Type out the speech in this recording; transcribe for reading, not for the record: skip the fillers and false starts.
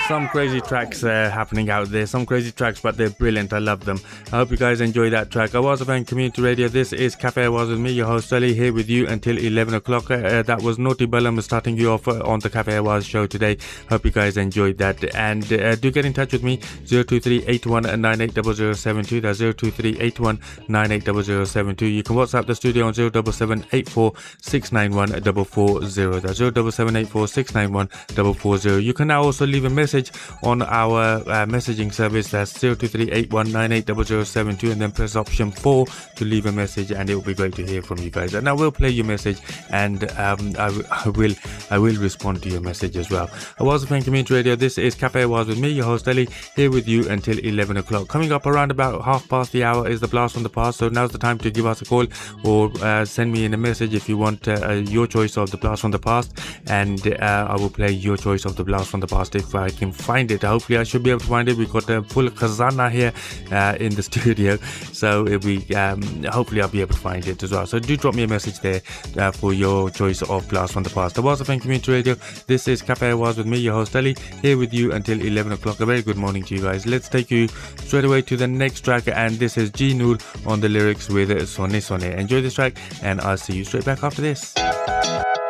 Some crazy tracks happening out there. Some crazy tracks, but they're brilliant. I love them. I hope you guys enjoy that track. Awaz FM Community Radio. This is Cafe Awaz with me, your host Ali, here with you until 11 o'clock. That was Naughty Balam starting you off on the Cafe Awaz show today. Hope you guys enjoyed that. And do get in touch with me, 023-8198-0072. That's 023-8198-0072. You can WhatsApp the studio on 07784691440. That's 07784691440. You can now also leave a message on our messaging service. That's 023-8198-0072, and then press option 4 to leave a message, and it will be great to hear from you guys. And I will play your message, and I will respond to your message as well. Awaz FM Community Radio. This is Cafe Awaz with me, your host Ali, here with you until 11 o'clock. Coming up around about 1:30 the hour is the Blast from the Past. So now's the time to give us a call or send me in a message if you want your choice of the Blast from the Past, and I will play your choice of the Blast from the Past if I can find it. Hopefully I should be able to find it. We've got a full khazana here in the studio, so it'll be hopefully I'll be able to find it as well. So do drop me a message there for your choice of Blast from the Past. Awaz FM Community Radio. This is Cafe Awaz with me, your host Ali, here with you until 11 o'clock. A very good morning to you guys. Let's take you straight away to the next track, and this is G Noor on the lyrics with Sone Sone. Enjoy this track, and I'll see you straight back after this.